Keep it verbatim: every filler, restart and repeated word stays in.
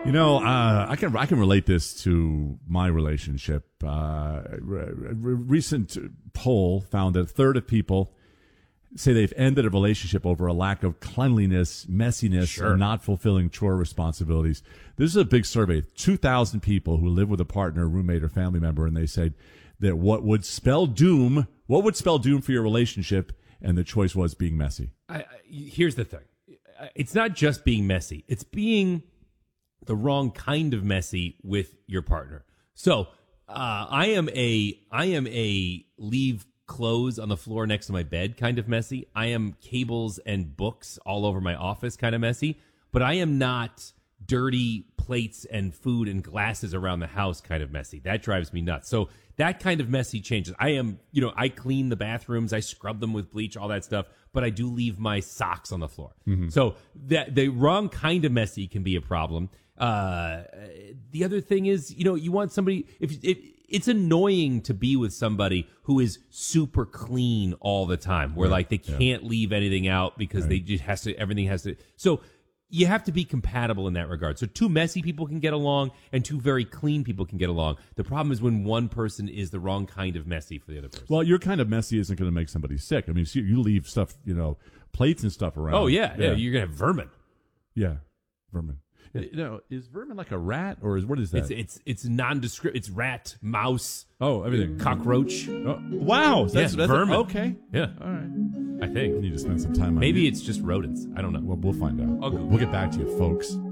You know, uh, I can I can relate this to my relationship. Uh, a recent poll found that a third of people say they've ended a relationship over a lack of cleanliness, messiness, Sure. and not fulfilling chore responsibilities. This is a big survey. two thousand people who live with a partner, roommate, or family member, and they said that what would spell doom, what would spell doom for your relationship, and the choice was being messy. I, I, here's the thing. It's not just being messy. It's being the wrong kind of messy with your partner. So uh, I am a I am a leave clothes on the floor next to my bed kind of messy. I am cables and books all over my office kind of messy. But I am not dirty plates and food and glasses around the house kind of messy. That drives me nuts. So that kind of messy changes. I am, you know, I clean the bathrooms, I scrub them with bleach, all that stuff, but I do leave my socks on the floor. Mm-hmm. So that the wrong kind of messy can be a problem. Uh, the other thing is, you know, you want somebody, if it, it's annoying to be with somebody who is super clean all the time, where Right. like they Yeah. can't leave anything out because Right. they just has to, everything has to. So you have to be compatible in that regard. So two messy people can get along and two very clean people can get along. The problem is when one person is the wrong kind of messy for the other person. Well, your kind of messy isn't going to make somebody sick. I mean, see, you leave stuff, you know, plates and stuff around. Oh, yeah, yeah. You're going to have vermin. Yeah, vermin. You know, is vermin like a rat, or is what is that? It's it's it's nondescript. It's rat, mouse, oh, everything. cockroach. Oh, wow, that's, Yeah, that's vermin. okay. Yeah, All right. I We think. need to spend some time on Maybe it. it's just rodents. I don't know. Well, we'll find out. I'll Google. We'll get back to you, folks.